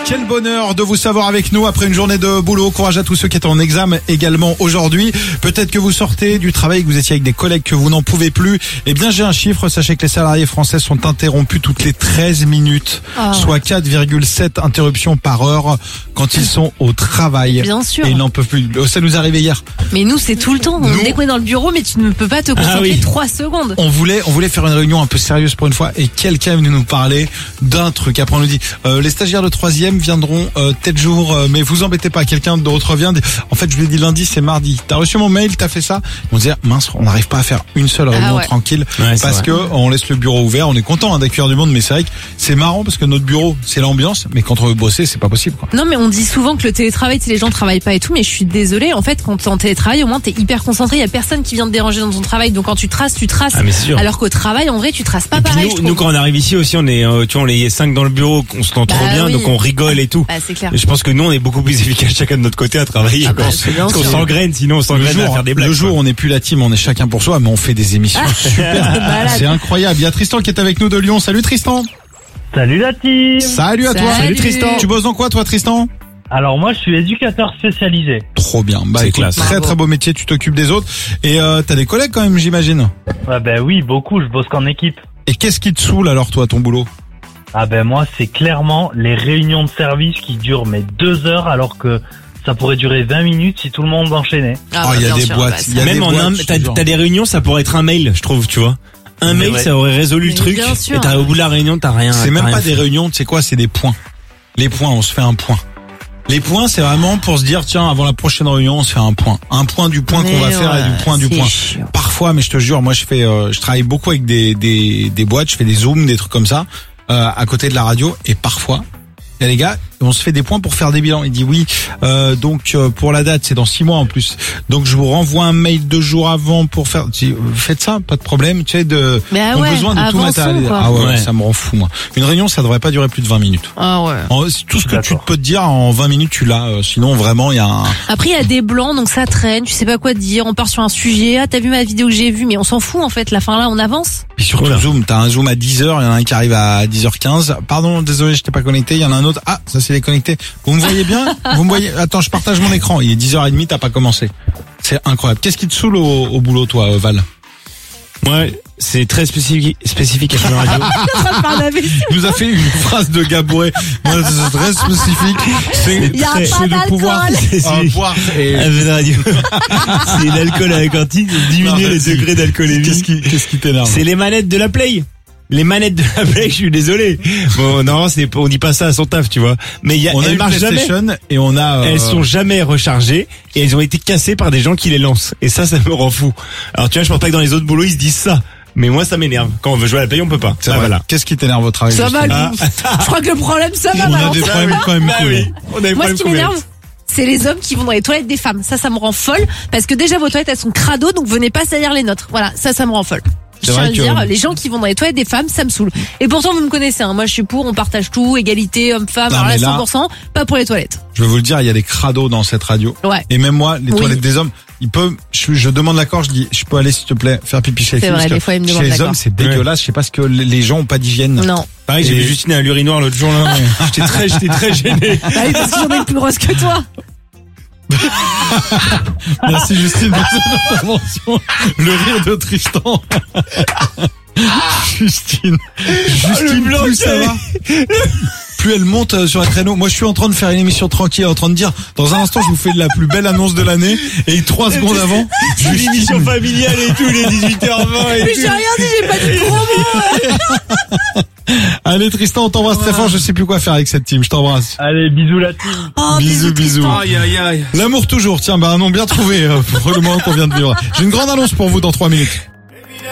Quel bonheur de vous savoir avec nous après une journée de boulot. Courage à tous ceux qui étaient en examen également aujourd'hui. Peut-être que vous sortez du travail, que vous étiez avec des collègues, que vous n'en pouvez plus. Eh bien, j'ai un chiffre. Sachez que les salariés français sont interrompus toutes les 13 minutes, soit 4,7 interruptions par heure quand ils sont au travail. Bien sûr. Et ils n'en peuvent plus. Ça nous est arrivé hier. Mais nous, c'est tout le temps. Dès qu'on est dans le bureau, mais tu ne peux pas te concentrer 3 secondes. On voulait faire une réunion un peu sérieuse pour une fois et quelqu'un est venu nous parler d'un truc. Après, on nous dit, les stagiaires de 3e viendront tel jour, mais vous embêtez pas, quelqu'un d'autre revient. En fait, je lui ai dit lundi, c'est mardi. T'as reçu mon mail, t'as fait ça? On disait, mince, on n'arrive pas à faire une seule réunion tranquille parce que on laisse le bureau ouvert. On est content d'accueillir du monde, mais c'est vrai que c'est marrant parce que notre bureau, c'est l'ambiance, mais quand on veut bosser, c'est pas possible, quoi. Non, mais on dit souvent que le télétravail, les gens travaillent pas et tout, mais je suis désolée. En fait, quand t'es en télétravail, au moins t'es hyper concentré. Il y a personne qui vient te déranger dans ton travail. Donc quand tu traces. Ah, mais c'est sûr. Alors qu'au travail, en vrai, tu traces pas pareil. Nous, quand on arrive ici aussi, on est, tu vois, on est 5 dans le bureau, on se sent trop bien, donc on rigole et tout. C'est clair. Et je pense que nous, on est beaucoup plus efficace chacun de notre côté à travailler. Parce qu'on s'engraine, sinon on s'engraine à faire des blagues. Le jour, on n'est plus la team, on est chacun pour soi, mais on fait des émissions super. C'est incroyable. Il y a Tristan qui est avec nous de Lyon. Salut Tristan. Salut la team. Salut à toi. Salut Tristan. Tu bosses dans quoi toi Tristan? Alors moi je suis éducateur spécialisé. Trop bien. Bah écoute, classe. très très beau métier, tu t'occupes des autres. Et t'as des collègues quand même, j'imagine. Ah ben oui, beaucoup, je bosse qu'en équipe. Et qu'est-ce qui te saoule alors toi, ton boulot? Ah ben moi c'est clairement les réunions de service qui durent 2 heures alors que ça pourrait durer 20 minutes si tout le monde enchaînait. Il y a des boîtes. Même t'as des réunions, ça pourrait être un mail, je trouve, tu vois. Un mail, ça aurait résolu le truc. Bien sûr. Et t'as au bout de la réunion, t'as rien. C'est même pas des réunions, tu sais quoi, c'est des points. Les points, on se fait un point. Les points, c'est vraiment pour se dire, tiens, avant la prochaine réunion, on se fait un point. Un point du point qu'on va faire et du point du point. Chiant. Parfois, mais je te jure, moi je travaille beaucoup avec des boîtes, je fais des zooms, des trucs comme ça, à côté de la radio, et parfois, il y a les gars, on se fait des points pour faire des bilans. Il dit oui, donc pour la date, c'est dans 6 mois en plus. Donc je vous renvoie un mail 2 jours avant pour faire. Faites ça, pas de problème. Tu sais, on a besoin de tout matériel. Ça me rend fou moi. Une réunion, ça devrait pas durer plus de 20 minutes. Tout ce que tu peux te dire en 20 minutes, tu l'as. Sinon vraiment, il y a un. Après, il y a des blancs, donc ça traîne. Tu sais pas quoi dire. On part sur un sujet. Ah, t'as vu ma vidéo que j'ai vue, mais on s'en fout en fait. La fin là, on avance. Puis surtout Zoom, t'as un Zoom à 10h, il y en a un qui arrive à 10h15. Pardon, désolé, je t'ai pas connecté. Il y en a un autre. Ah, ça c'est déconnecté. Vous me voyez bien? Vous me voyez? Attends, je partage mon écran. Il est 10h30, t'as pas commencé. C'est incroyable. Qu'est-ce qui te saoule au boulot, toi, Val? Ouais, c'est très spécifique à Fun Radio. Il nous a fait une phrase de Gabouret. Moi, c'est très spécifique. C'est de pouvoir boire et Fun Radio. C'est l'alcool à la cantine, diminuer les degrés d'alcoolémie. Qu'est-ce qui t'énerve? C'est les manettes de la Play. Les manettes de la Play, je suis désolé. Bon, non, on dit pas ça à son taf, tu vois. Mais elles marchent jamais. Et elles sont jamais rechargées et elles ont été cassées par des gens qui les lancent. Et ça me rend fou. Alors tu vois, je pense pas que dans les autres boulots ils se disent ça. Mais moi, ça m'énerve. Quand on veut jouer à la Play, on peut pas. Voilà. Qu'est-ce qui t'énerve au travail? Ça va, je crois que le problème, ça va. On a des problèmes quand même. Moi, ce qui m'énerve, c'est les hommes qui vont dans les toilettes des femmes. Ça me rend folle. Parce que déjà, vos toilettes, elles sont crado, donc venez pas salir les nôtres. Voilà, ça me rend folle. Je tiens à le dire, les gens qui vont dans les toilettes des femmes, ça me saoule. Et pourtant, vous me connaissez, hein. Moi, je suis pour, on partage tout, égalité, homme-femme, alors là, 100%, pas pour les toilettes. Je vais vous le dire, il y a des crados dans cette radio. Ouais. Et même moi, les toilettes des hommes, je demande l'accord, je dis, je peux aller, s'il te plaît, faire pipi chez les filles. C'est vrai, des fois, ils me demandent l'accord. Chez les hommes, c'est dégueulasse. Je sais pas ce que les gens ont pas d'hygiène. Non. Pareil, j'ai vu Justine à l'urinoir l'autre jour, là. J'étais très gêné. Ah oui, parce que j'en ai plus grosse que toi. Merci Justine pour cette intervention. Le rire de Tristan. Justine, plus ça va, plus elle monte sur un créneau. Moi, je suis en train de faire une émission tranquille, en train de dire, dans un instant, je vous fais la plus belle annonce de l'année, et 3 secondes avant, c'est l'émission familiale et tout, les 18h20 et mais j'ai rien dit, j'ai pas dit de gros mots. Allez Tristan, on t'embrasse très fort, je sais plus quoi faire avec cette team, je t'embrasse. Allez, bisous la team. Bisous. Aïe. L'amour toujours, tiens, un nom bien trouvé pour le moment qu'on vient de vivre. J'ai une grande annonce pour vous dans 3 minutes.